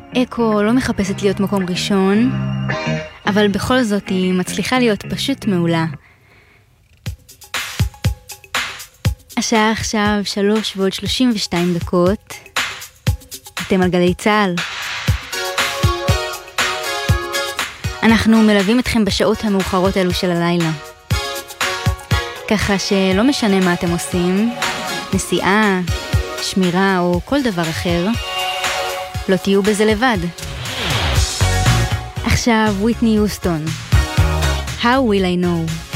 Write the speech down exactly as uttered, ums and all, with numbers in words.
אקו לא מחפשת להיות מקום ראשון, אבל בכל זאת היא מצליחה להיות פשוט מעולה. השעה עכשיו שלוש ועוד שלושים ושתיים דקות. אתם על גלי צהל. אנחנו מלווים אתכם בשעות המאוחרות האלו של הלילה. ככה שלא משנה מה אתם עושים, נסיעה, שמירה או כל דבר אחר, לא תהיו בזה לבד. עכשיו וויטני יוסטון. How will I know?